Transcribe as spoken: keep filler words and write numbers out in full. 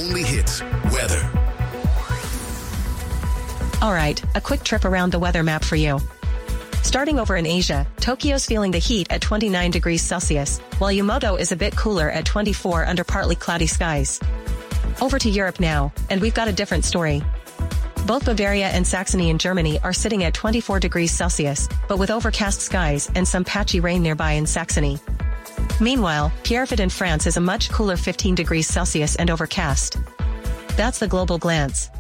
only hits, weather. All right, a quick trip around the weather map for you. Starting over in Asia, Tokyo's feeling the heat at twenty-nine degrees Celsius, while Yumoto is a bit cooler at twenty-four under partly cloudy skies. Over to Europe now, and we've got a different story. Both Bavaria and Saxony in Germany are sitting at twenty-four degrees Celsius, but with overcast skies and some patchy rain nearby in Saxony. Meanwhile, Pierrefitte in France is a much cooler fifteen degrees Celsius and overcast. That's the global glance.